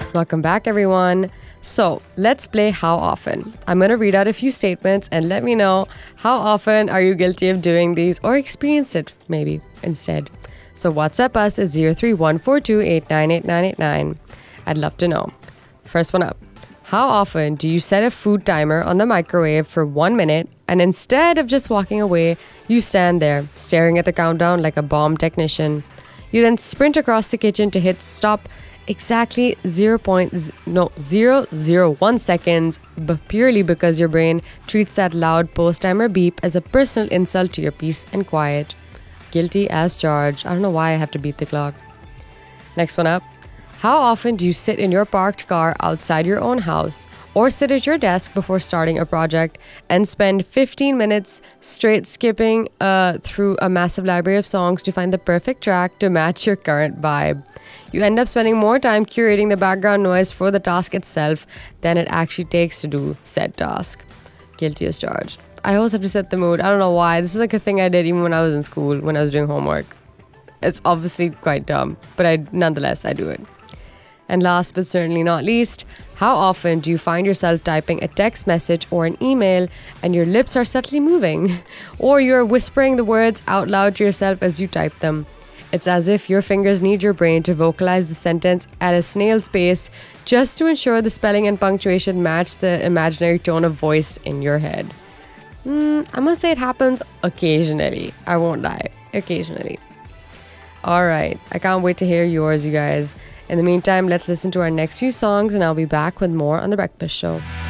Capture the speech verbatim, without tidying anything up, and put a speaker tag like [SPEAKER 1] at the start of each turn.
[SPEAKER 1] Welcome back, everyone. So let's play How Often. I'm going to read out a few statements and let me know how often are you guilty of doing these or experienced it maybe instead. So WhatsApp us at zero three one four two eight nine eight nine eight nine. I'd love to know. First one up. How often do you set a food timer on the microwave for one minute and instead of just walking away, you stand there staring at the countdown like a bomb technician? You then sprint across the kitchen to hit stop exactly zero point zero zero one seconds, but purely because your brain treats that loud post-timer beep as a personal insult to your peace and quiet. Guilty as charged. I don't know why I have to beat the clock. Next one up. How often do you sit in your parked car outside your own house or sit at your desk before starting a project and spend fifteen minutes straight skipping uh, through a massive library of songs to find the perfect track to match your current vibe? You end up spending more time curating the background noise for the task itself than it actually takes to do said task. Guilty as charged. I always have to set the mood. I don't know why. This is like a thing I did even when I was in school, when I was doing homework. It's obviously quite dumb, but I nonetheless, I do it. And last but certainly not least, how often do you find yourself typing a text message or an email and your lips are subtly moving? Or you're whispering the words out loud to yourself as you type them? It's as if your fingers need your brain to vocalize the sentence at a snail's pace just to ensure the spelling and punctuation match the imaginary tone of voice in your head. Mm, I must say it happens occasionally. I won't lie. Occasionally. All right. I can't wait to hear yours, you guys. In the meantime, let's listen to our next few songs and I'll be back with more on The Breakfast Show.